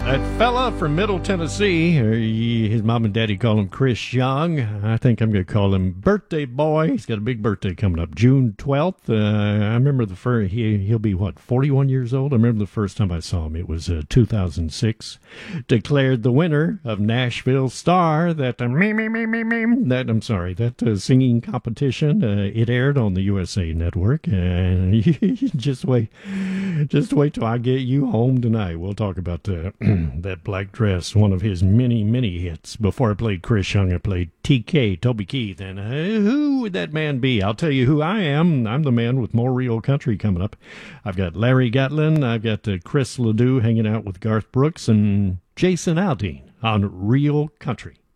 That fella from Middle Tennessee, his mom and daddy call him Chris Young. I think I'm going to call him Birthday Boy. He's got a big birthday coming up, June 12th. I remember the first, he'll be, 41 years old? I remember the first time I saw him. It was 2006. Declared the winner of Nashville Star, that singing competition. It aired on the USA Network. And just wait till I get you home tonight. We'll talk about that black dress, one of his many, many hits. Before I played Chris Young, I played TK, Toby Keith. And who would that man be? I'll tell you who I am. I'm the man with more real country coming up. I've got Larry Gatlin. I've got Chris Ledoux hanging out with Garth Brooks and Jason Aldean on Real Country.